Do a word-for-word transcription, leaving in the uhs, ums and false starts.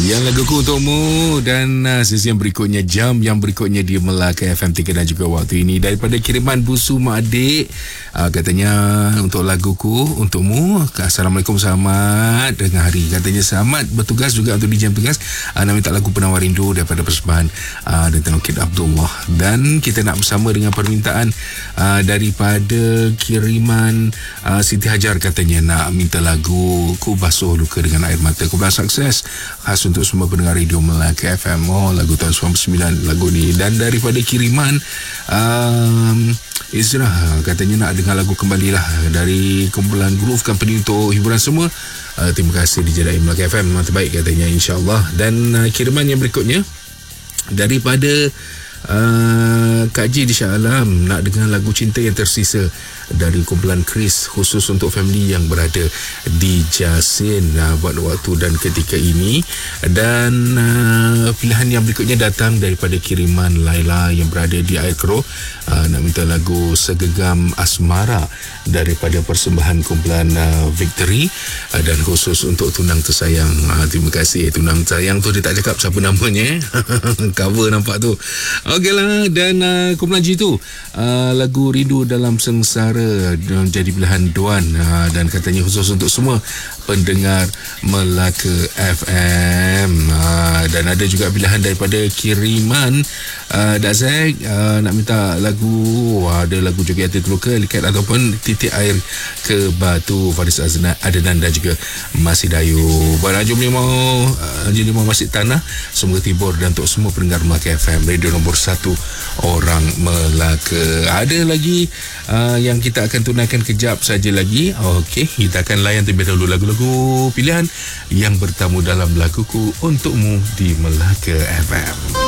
Yang laguku untukmu. Dan uh, sesi yang berikutnya, jam yang berikutnya di Melaka F M tiga dan juga waktu ini daripada kiriman Busu Mak Adik. uh, Katanya untuk laguku untukmu. Assalamualaikum, selamat dengan hari. Katanya selamat bertugas juga untuk di jam tugas. uh, Nak minta lagu Penawar Rindu daripada persembahan uh, dan Tanukid Abdullah. Dan kita nak bersama dengan permintaan uh, daripada kiriman uh, Siti Hajar. Katanya nak minta lagu Ku Basuh Luka Dengan Air Mata. Ku bilang sukses khas untuk semua pendengar radio Melaka F M. Oh, lagu tahun sembilan puluh sembilan lagu ni. Dan daripada kiriman um, Izrah, katanya nak dengar lagu Kembali Lah dari kumpulan Groove Company untuk hiburan semua. uh, Terima kasih di Jedai Melaka F M, memang terbaik katanya, insyaAllah. Dan uh, kiriman yang berikutnya daripada Uh, Kak Ji di Shah Alam, nak dengar lagu Cinta Yang Tersisa dari kumpulan Chris, khusus untuk family yang berada di Jasin uh, buat waktu dan ketika ini. Dan uh, pilihan yang berikutnya datang daripada kiriman Laila yang berada di Air Keroh. uh, Nak minta lagu Segegam Asmara daripada persembahan kumpulan uh, Victory, uh, dan khusus untuk tunang tersayang. uh, Terima kasih. Tunang tersayang tu dia tak cakap siapa namanya. Cover nampak tu. Okeylah. Dan uh, kumpulan G tu uh, lagu Rindu Dalam Sengsara jadi pilihan Duan, uh, dan katanya khusus untuk semua pendengar Melaka F M. uh, Dan ada juga pilihan daripada kiriman uh, Dazek, uh, nak minta lagu, uh, ada lagu Joget Hati Terluka, Likat ataupun Titik Air ke Batu, Faris Adenan dan juga Masih Dayu. Buat Anjum Limau, uh, Anjum Limau Masjid Tanah, semoga tibur. Dan untuk semua pendengar Melaka F M, radio nombor satu orang Melaka. Ada lagi uh, yang kita akan tunaikan kejap saja lagi. Okey, kita akan layan terlebih dahulu lagu-lagu pilihan yang bertamu dalam Laguku Untukmu di Melaka F M.